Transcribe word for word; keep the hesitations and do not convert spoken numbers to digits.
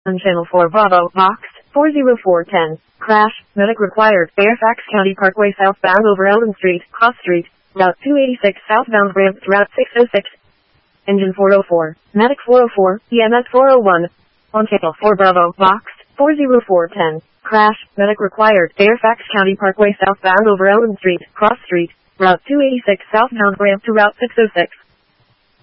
Channel four Bravo, Box, four zero four one zero. Crash, medic required. Fairfax County Parkway southbound over Elm Street, Cross Street, Route two eighty-six southbound ramp to Route six oh six. Engine four oh four, medic four oh four, E M S four oh one. On Channel four Bravo, Box, four zero four one zero. Crash, medic required. Fairfax County Parkway southbound over Elm Street, Cross Street, Route two eighty-six southbound ramp to Route six oh six.